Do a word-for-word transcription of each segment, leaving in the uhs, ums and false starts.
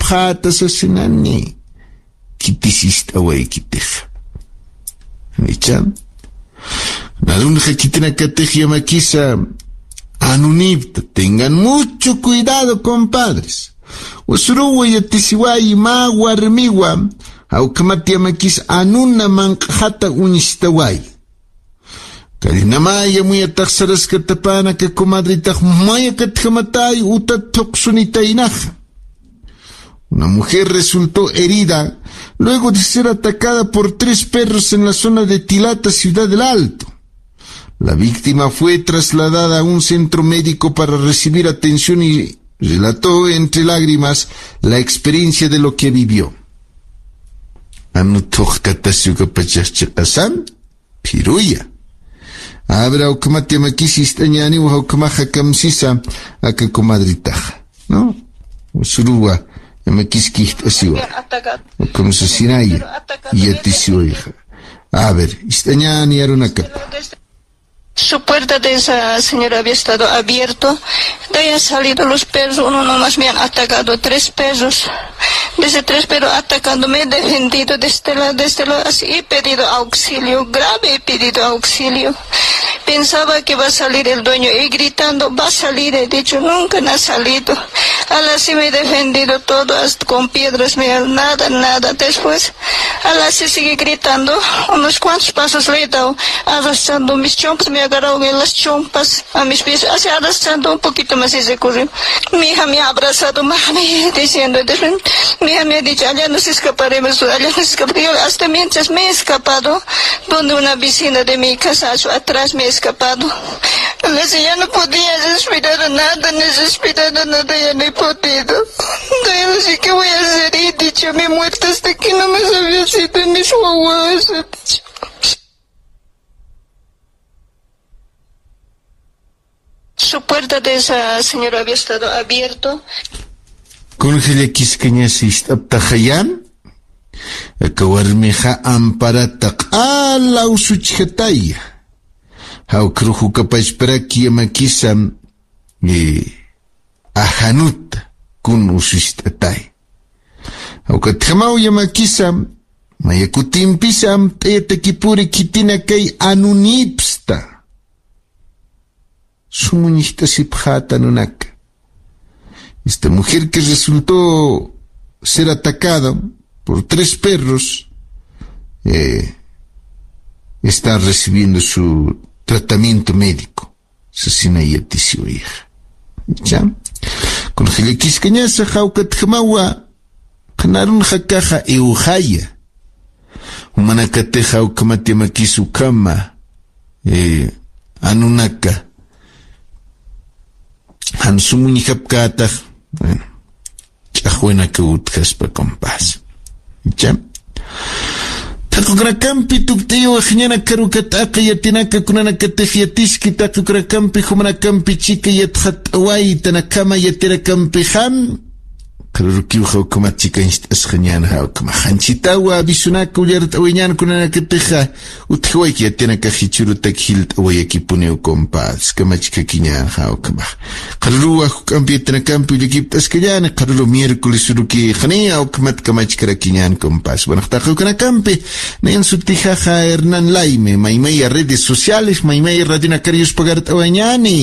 pjata sasinani. Kitisista way kitija. ¿Nichan? Nadunja kitina katejia makisa anunipta. Tengan mucho cuidado, compadres. Usuruwa yatisiwai ma warmiwa. Aukamati makis anuna manqhata unistawai. Kalinamaya muy ataksaras katapana que comadrita maya katjamatay uta toxunitainaja. Una mujer resultó herida luego de ser atacada por tres perros en la zona de Tilata, Ciudad del Alto. La víctima fue trasladada a un centro médico para recibir atención y relató entre lágrimas la experiencia de lo que vivió. Anutojkatasukapachachasan, piruya. Abra ukamati makisist añani wa ukamaja kamsisa aka comadritaja, ¿no? Usuruwa. Makiskist asiwa. Como se sinaya. Y atisiwa. A ver, istañani arunaka. Su puerta de esa señora había estado abierto. De ahí han salido los perros. Uno nomás me han atacado. Tres perros. Desde tres perros atacándome. He defendido desde la, desde la, así he pedido auxilio. Grave he pedido auxilio. Pensaba que va a salir el dueño. Y gritando, va a salir. He dicho, nunca no ha salido. Ala sí me he defendido todo. Hasta con piedras. Me han, nada, nada. Después, ala se sigue gritando. Unos cuantos pasos le he dado. Arrastrando mis chompas. Me agarrado en las chompas a mis pies, así arrastrando un poquito más y se corrió. Mi hija me ha abrazado, mami, diciendo, mi hija me ha dicho, allá nos escaparemos, allá nos escaparemos. Hasta mientras me he escapado, donde una vecina de mi casa, atrás me he escapado. Entonces ya no podía respirar nada, ni respirar nada, ya no he podido. Entonces, ¿qué voy a hacer? Y he dicho, mi muerte hasta que no me sabía si de mis guaguas. Su puerta de esa señora había estado abierto. Con Gelequiscañasist Abtajayan, Akawarmeja Amparatak, a la usuchetaya. How Kruju Kapachpraki Makisam, Ahanut, Kun usistatay. How Kathamau Yamakisam, Mayakutim Pisam, Etekipuri Kitina Kay Anunipsta. Sumunista sipjata nunaka. Esta mujer que resultó ser atacada por tres perros eh, está recibiendo su tratamiento médico. Sasina y atisio hija. ¿Ya? Con Gelequiscañasa jaukat jamawa kanarun jakaja eujaya. Humanakate jaukamate makisu kama eh, anunaka. Hansumuni hapkata, bueno, chahuena que utjaspa compás. ¿Ya? Takukrakampi tukteo ajñana karukataka yatinaka kunana katejiatiski takukrakampi humanakampi chika yatjatawai tanakama yatirakampi ham. Karukiuja ukama chika inst asjñana ukama hanchitawa bisunaka uyartawiñana kunana kateja utjawaki yatinaka hichurutak hiltawai ekipuneo compás. Kama chika kiñana ukama. Karurua hukampi yatinakampi ulikiptas kanyana karuru miércoles suruki jania ukamat kama chikara kiñana compás. Bueno, taka ukanakampi nayan sutijaja Hernán Laime, maimaya redes sociales, maimaya radina carios pagartawañani.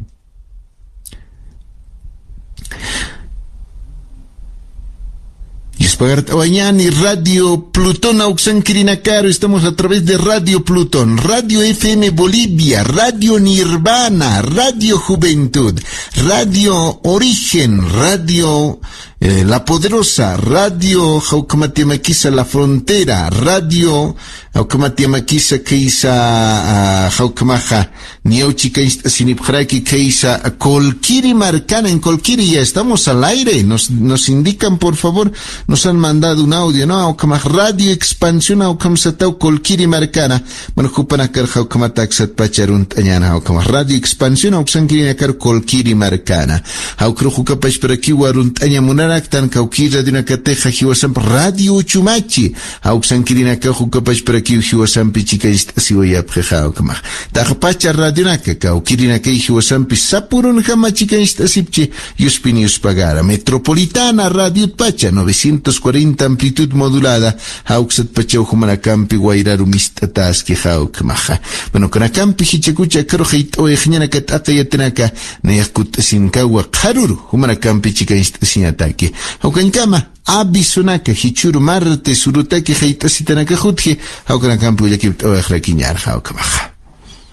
Yispagartawañani, Radio Plutón, Auxan Kirinacaro, estamos a través de Radio Plutón, Radio F M Bolivia, Radio Nirvana, Radio Juventud, Radio Origen, Radio eh, La Poderosa, Radio Jaucamatiamaquisa La Frontera, Radio Jaucamatiamaquisa Keisa Jaucamaja, Niauchica Sinipjaraki Keisa Colquiri Marcana, en Colquiri ya estamos al aire, nos, nos indican por favor. Nos han mandado un audio, ¿no? Aukamaj Radio Expansión, Aukamsatau Colquiri Marcana. Bueno, Jupanakar, Aukamataxat Pacharunt Añana, Aukamaj Radio Expansión, Auxankirinakar Colquiri Marcana. Aukrujukapash para aquí, Warunt Añamunar, Manaraktan Kaukira de una cateja Hiwasam Radio Chumachi Auksan Kirinaka Hukapash para que Hiwasam Pichica Siwaya Prejao Kama Tajapacha Radio Naka Kaukirinaka Hiwasam Pisapurun Hamachica Istasipchi Yuspinius Pagara Metropolitana Radio Pacha novecientos cuarenta amplitud modulada Auksat Pachau Humanacampi Guairaru Mistataski Hauk Maha bueno con Acampi Hichakucha Karojit o Ejñanakat Atayatenaka Neyakut Sinkawa Haruru Humanacampi Chica Istasiataki Aukankama Abisunaka Hichuru Marte Surutaki Haitasitanaka Hutje Aukanacampi Yakip Oehlakinyar Haukamaha